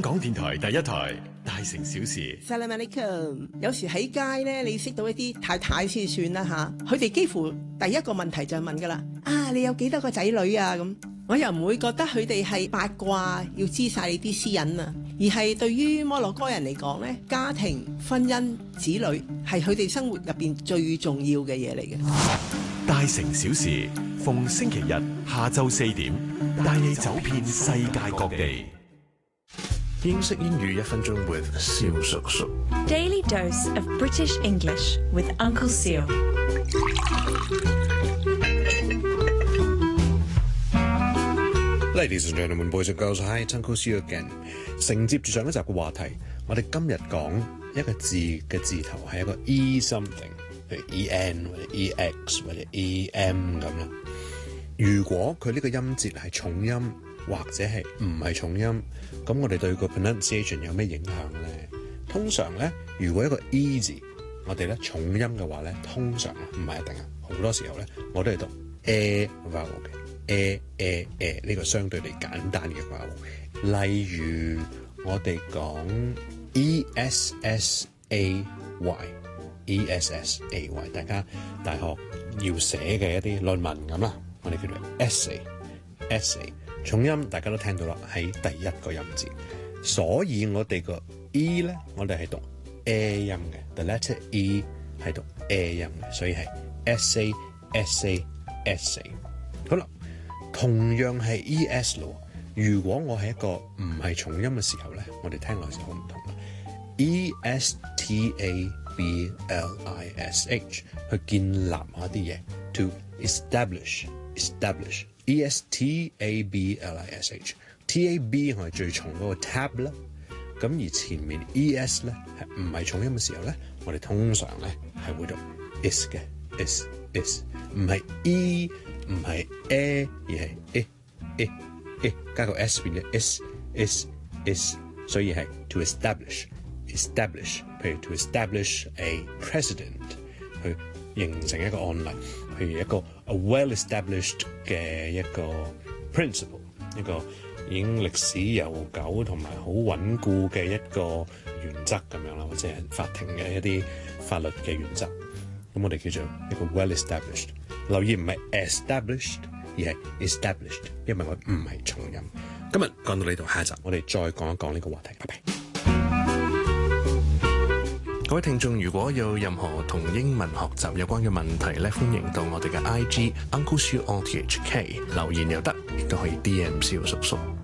香港電台第一台大城小事。 Salam alaikum。有時喺街咧，你識到一啲太太先算啦吓，佢哋幾乎第一個問題就係問噶啦，你有幾多個仔女啊？咁我又唔會覺得佢哋係八卦，要知晒你啲私隱啊，而係對於摩洛哥人嚟講咧，家庭、婚姻、子女係佢哋生活入邊最重要嘅嘢嚟嘅。 大城小事，逢星期日下晝4點，帶你走遍世界各地。 英式英語1分鐘 with 蕭叔叔。 Daily dose of British English with Uncle Seal。 Ladies and gentlemen, boys and girls, hi, it's Uncle Seal again。承接住上一集嘅話題，我哋今日講一個字嘅字頭係一個 E something， 譬如 EN 或者 EX 或者 EM 咁啦。如果佢呢個音節係重音，或者係唔係重音，咁我哋對個 pronunciation 有咩影響咧？通常咧，如果一個 E 字，我哋咧重音嘅話咧，通常唔係一定啊，好多時候咧，我都係讀 vowel 嘅呢個相對嚟簡單嘅 vowel。例如我哋講 ESSAY， 大家大學要寫嘅一啲論文咁啦，我哋叫做 essay。重音大家都聽到啦，喺第一個音節，所以我哋個 E 咧，我哋係讀 A 音嘅 ，the letter E 係讀 A 音嘅，所以係 essay。好啦，同樣係 ES 咯。如果我係一個唔係重音嘅時候咧，我哋聽落去就好唔同啦。ESTABLISH 去建立一啲嘢 ，to establish。ESTABLISH，TAB 我係最重嗰個 tab 啦，咁而前面 ES 咧係唔係重音嘅時候咧，我哋通常咧係會讀 is 嘅 is， 唔係 E 唔係 A 而係 A 加個 S 變咗 is， 所以係 to establish， 譬如 to establish a precedent 去形成一個案例，譬如一個 well-established 嘅一個 principle， 一個已經歷史悠久同埋好穩固嘅一個原則咁樣啦，或者係法庭嘅一啲法律嘅原則。咁我哋叫做一個 well-established。留意唔係 established， 而係 established， 因為我唔係重音。今日講到呢度，下一集我哋再講一講呢個話題。拜拜。各位聽眾，如果有任何同英文學習有關嘅問題咧，歡迎到我哋嘅 IG Uncle Siu RTHK 留言又得，亦都可以 DM 蕭叔叔。